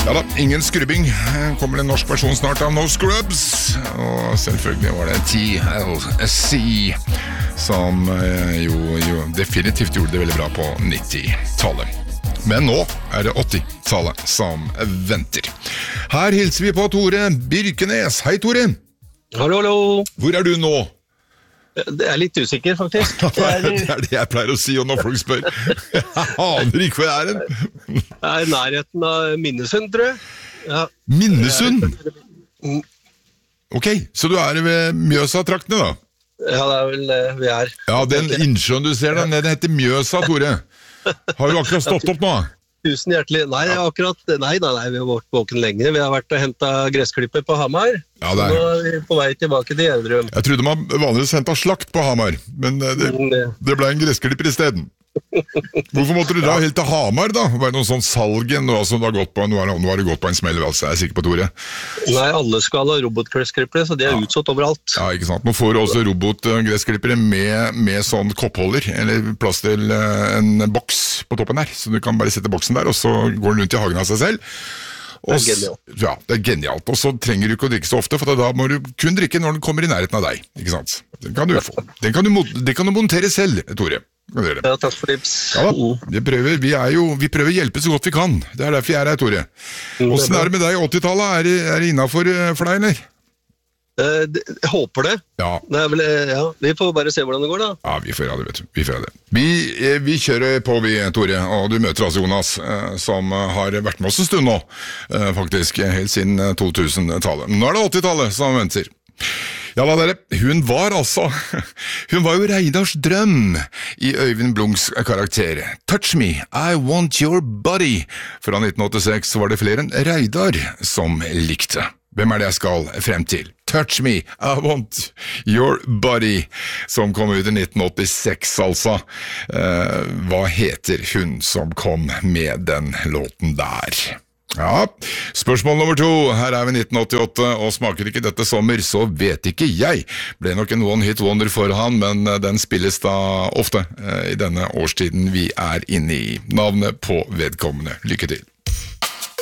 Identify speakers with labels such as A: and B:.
A: Ja da, ingen skrubbing. Kommer en norsk versjon snart av No Scrubs. Og selvfølgelig var det TLC som jo definitivt gjorde det veldig bra på 90-tallet. Men nå det 80-tallet som venter. Her hilser vi på Tore Birkenes. Hei Tore!
B: Hallo, hallo!
A: Hvor du nå?
B: Det litt usikker, faktisk.
A: Det det jeg pleier å si når folk spør. Jeg aner ikke hvor jeg hen.
B: I nærheten av Minnesund, tror jeg. Ja.
A: Minnesund? Ok, så du ved Mjøsa-traktene da?
B: Ja, det vel det vi er.
A: Ja, den innsjøen du ser den heter Mjøsa, Tore. Har du akkurat stått opp nå?
B: Tusen hjertelig. Nei, vi har vært våken lenge. Vi har vært og hentet gressklipper på Hamar.
A: Ja,
B: Nå vi på vei tilbake til Gjerdrum.
A: Jeg trodde man vanligvis hentet slakt på Hamar, men det ble en gressklipper i stedet. Hvorfor måtte du dra helt til Hamar da? Var det noen sånn salgen som du har gått på? Nå har du gått på en smell, altså, jeg sikker på, Tore.
B: Nei, alle skal ha robotgressklippere, så de utsatt overalt.
A: Ja, ikke sant. Nå får du også robotgressklippere med sånn koppholder, eller plass til en boks på toppen her, så du kan bare sette boksen der, og så går den rundt i hagen av seg selv.
B: Det genialt.
A: Ja, det genialt. Og så trenger du ikke å drikke så ofte, for da må du kun drikke når den kommer i nærheten av deg, ikke sant? Den kan du få. Det kan du montere selv, Tore.
B: Ja, takk for tips.
A: Ja da, vi prøver å hjelpe så godt vi kan. Det derfor jeg her, Tore. Hvordan det med deg i 80-tallet? Det innenfor for deg, eller?
B: Jeg håper det.
A: Ja.
B: Vi får bare se hvordan det går da.
A: Ja, vi får gjøre det. Vi kjører på, Tore, og du møter altså Jonas, som har vært med oss en stund nå, faktisk, helt siden 2000-tallet. Nå det 80-tallet som venter. Ja da, dere, hun var jo Reidars drøm i Øyvind Blunks karakter. Touch me, I want your body. Fra 1986 var det flere enn Reidar som likte. Hvem det jeg skal frem til? Touch me, I want your body, som kom ut i 1986 altså. Hva heter hun som kom med den låten der? Ja, spørsmål nummer 2. Her vi 1988, og smaker ikke dette sommer, så vet ikke jeg. Ble nok en one-hit wonder for han, men den spilles da ofte i denne årstiden vi inne i. Navnet på vedkommende. Lykke til.